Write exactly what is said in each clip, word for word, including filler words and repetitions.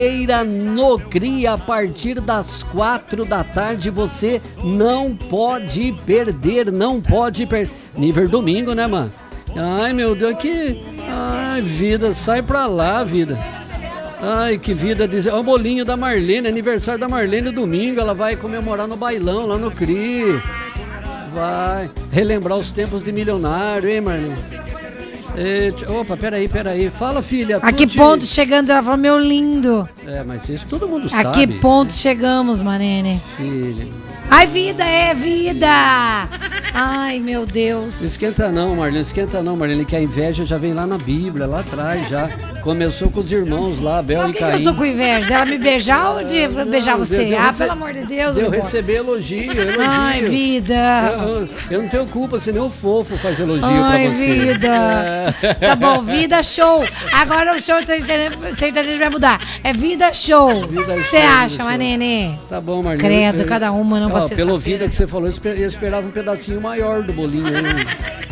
No CRI, a partir das quatro da tarde, você não pode perder, não pode perder. Nível domingo, né, mano? Ai, meu Deus, que... Ai, vida, sai pra lá, vida. Ai, que vida. Olha o bolinho da Marlene, aniversário da Marlene domingo, ela vai comemorar no bailão lá no CRI. Vai relembrar os tempos de milionário, hein, Marlene? E, opa, peraí, peraí. Fala, filha. A que ponto chegando? Ela falou, meu lindo. É, mas isso todo mundo A sabe. A que ponto chegamos, Marlene? Filha. Ai, vida, é vida. Ai, meu Deus. Não esquenta não, Marlene, esquenta não, Marlene, que a inveja já vem lá na Bíblia, lá atrás já. Começou com os irmãos lá, Abel e Caim. Por que eu tô com inveja? Dela me beijar ou de não, beijar você? Deu, ah, rece... pelo amor de Deus. Eu receber elogio, elogio. Ai, vida. Eu, eu, eu não tenho culpa, se nem o fofo faz elogio Ai, pra você. Vida. É. Tá bom, vida show. Agora o show sertanejo vai mudar. É vida show. Você acha, Marlene? Tá bom, Marlene. Credo, eu, cada uma não vai ser. Pelo vida que você falou, eu esperava um pedacinho maior do bolinho aí.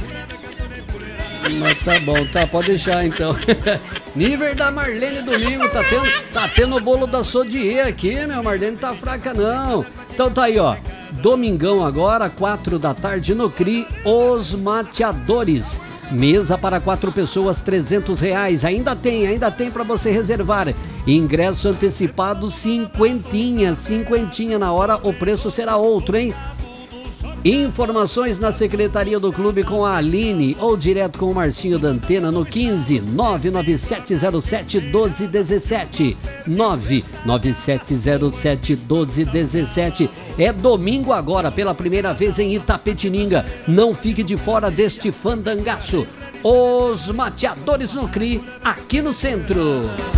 Mas tá bom, tá, pode deixar então. Nível da Marlene domingo, tá tendo, tá tendo o bolo da Sodier aqui, meu. Marlene tá fraca não. Então tá aí, ó. Domingão agora, quatro da tarde no CRI, Os Mateadores. Mesa para quatro pessoas, trezentos reais. Ainda tem, ainda tem para você reservar. Ingresso antecipado, cinquentinha, cinquentinha na hora, o preço será outro, hein? Informações na secretaria do clube com a Aline ou direto com o Marcinho da Antena no quinze, nove nove sete zero sete, doze dezessete. nove nove sete zero sete, doze dezessete. É domingo agora, pela primeira vez em Itapetininga. Não fique de fora deste fandangaço. Os Mateadores no CRI, aqui no centro.